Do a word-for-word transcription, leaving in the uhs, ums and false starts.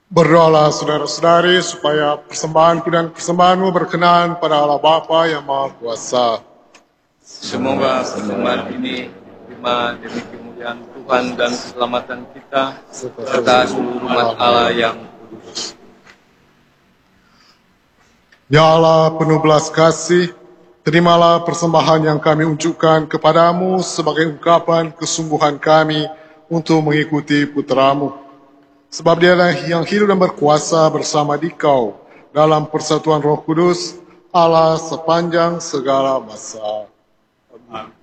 Berdoalah saudara-saudari supaya persembahanku dan persembahanmu berkenan pada Allah Bapa yang Maha Kuasa. Semoga persembahan ini diterima demi kemuliaan Tuhan dan keselamatan kita serta seluruh umat Allah yang kudus. Ya Allah penuh belas kasih, terimalah persembahan yang kami unjukkan kepadamu sebagai ungkapan kesungguhan kami untuk mengikuti putramu. Sebab dialah yang hidup dan berkuasa bersama dikau dalam persatuan Roh Kudus, Allah sepanjang segala masa. Amin.